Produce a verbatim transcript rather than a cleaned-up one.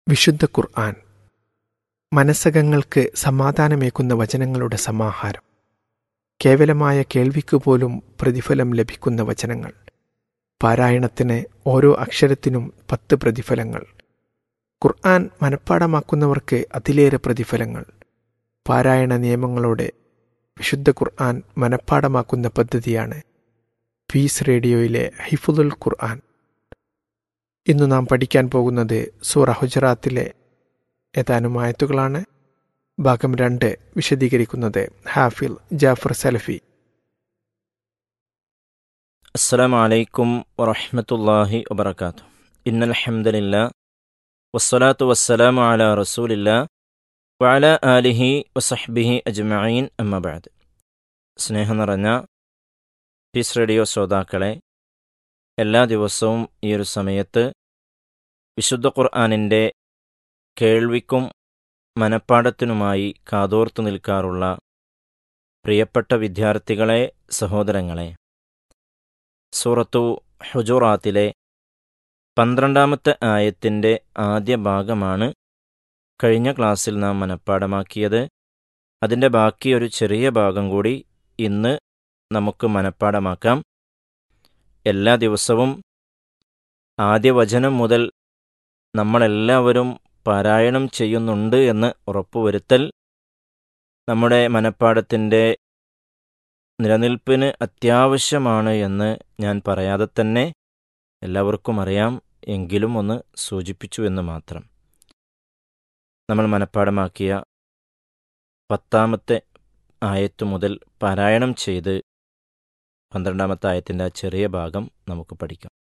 വിശുദ്ധ ഖുർആൻ മനസ്സകങ്ങൾക്ക് സമാധാനമേകുന്ന വചനങ്ങളുടെ സമാഹാരം. കേവലമായ കേൾവിക്കുപോലും പ്രതിഫലം ലഭിക്കുന്ന വചനങ്ങൾ. പാരായണത്തിന് ഓരോ അക്ഷരത്തിനും പത്ത് പ്രതിഫലങ്ങൾ. ഖുർആൻ മനഃപ്പാടമാക്കുന്നവർക്ക് അതിലേറെ പ്രതിഫലങ്ങൾ. പാരായണ നിയമങ്ങളോടെ വിശുദ്ധ ഖുർആൻ മനഃപ്പാടമാക്കുന്ന പദ്ധതിയാണ് പീസ് റേഡിയോയിലെ ഹിഫ്ളുൽ ഖുർആൻ. ഇന്ന് നാം പഠിക്കാൻ പോകുന്നത് സൂറ ഹുജറാത്തിലെ ഏതാനും ആയത്തുകളാണ്. ഭാഗം രണ്ട് വിശദീകരിക്കുന്നത് ഹാഫിൽ ജാഫർ സലഫി. അസ്സലാമു അലൈക്കും വറഹ്മത്തുള്ളാഹി വബറകാതുഹു. ഇന്നൽ ഹംദലില്ലാഹ് വസ്സലാത്തു വസ്സലാമു അലാ റസൂലില്ലാഹ് വഅലാ ആലിഹി വസഹ്ബിഹി അജ്മഈൻ. അമ്മാ ബഅദ്. സ്നേഹം നിറഞ്ഞ പീസ് റേഡിയോ ശ്രോതാക്കളെ, എല്ലാ ദിവസവും ഈ ഒരു സമയത്ത് വിശുദ്ധ ഖുർആനിൻ്റെ കേൾവിക്കും മനഃപ്പാടത്തിനുമായി കാതോർത്തു നിൽക്കാറുള്ള പ്രിയപ്പെട്ട വിദ്യാർത്ഥികളെ, സഹോദരങ്ങളെ, സൂറത്തു ഹുജറാത്തിലെ പന്ത്രണ്ടാമത്തെ ആയത്തിൻ്റെ ആദ്യ ഭാഗമാണ് കഴിഞ്ഞ ക്ലാസ്സിൽ നാം മനഃപ്പാടമാക്കിയത്. അതിൻ്റെ ബാക്കി ഒരു ചെറിയ ഭാഗം കൂടി ഇന്ന് നമുക്ക് മനഃപ്പാടമാക്കാം. എല്ലാ ദിവസവും ആദ്യ വചനം മുതൽ നമ്മളെല്ലാവരും പാരായണം ചെയ്യുന്നുണ്ട് എന്ന് ഉറപ്പുവരുത്തൽ നമ്മുടെ മനഃപ്പാടത്തിൻ്റെ നിലനിൽപ്പിന് അത്യാവശ്യമാണ് എന്ന് ഞാൻ പറയാതെ തന്നെ എല്ലാവർക്കും അറിയാം. എങ്കിലും ഒന്ന് സൂചിപ്പിച്ചു എന്ന് മാത്രം. നമ്മൾ മനഃപ്പാടമാക്കിയ പത്താമത്തെ ആയത്തു മുതൽ പാരായണം ചെയ്ത് പന്ത്രണ്ടാമത്തെ ആയത്തിൻ്റെ ആ ചെറിയ ഭാഗം നമുക്ക് പഠിക്കാം.